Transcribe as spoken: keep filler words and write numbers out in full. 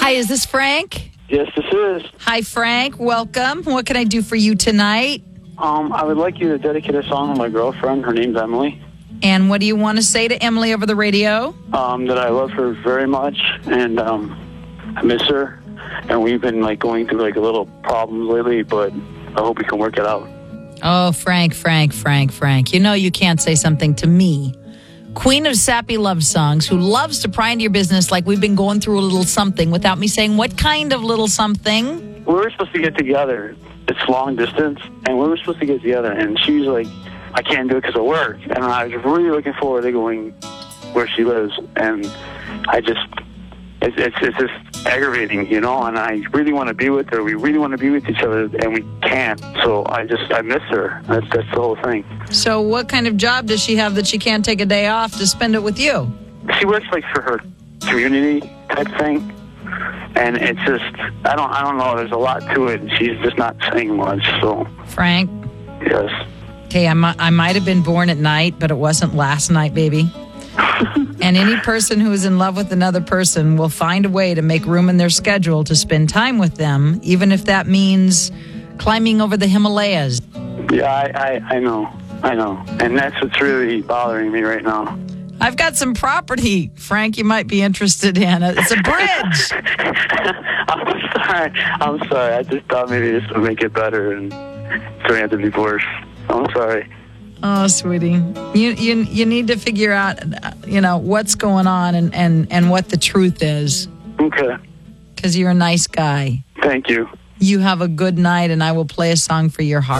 Hi, is this Frank? Yes, this is. Hi, Frank. Welcome. What can I do for you tonight? Um, I would like you to dedicate a song to my girlfriend. Her name's Emily. And what do you want to say to Emily over the radio? Um, that I love her very much, and um, I miss her. And we've been like going through like a little problems lately, but I hope we can work it out. Oh, Frank, Frank, Frank, Frank. You know you can't say something to me, queen of sappy love songs, who loves to pry into your business like we've been going through a little something without me saying what kind of little something. We were supposed to get together. It's long distance, and we were supposed to get together, and she was like, I can't do it because of work. And I was really looking forward to going where she lives, and I just, it's, it's, it's just aggravating, you know, and I really want to be with her. We really want to be with each other, and we can't. So I just, I miss her. That's, that's the whole thing. So what kind of job does she have that she can't take a day off to spend it with you? She works like for her community type thing. And it's just, I don't I don't know, there's a lot to it. She's just not saying much, so. Frank? Yes. Okay, I, mi- I might have been born at night, but it wasn't last night, baby. And any person who is in love with another person will find a way to make room in their schedule to spend time with them, even if that means climbing over the Himalayas. Yeah, I, I, I know. I know. And that's what's really bothering me right now. I've got some property, Frank, you might be interested in. It's a bridge. I'm sorry. I'm sorry. I just thought maybe this would make it better and so we have to divorce. I'm sorry. Oh, sweetie. You you you need to figure out, you know, what's going on and, and, and what the truth is. Okay. Because you're a nice guy. Thank you. You have a good night, and I will play a song for your heart.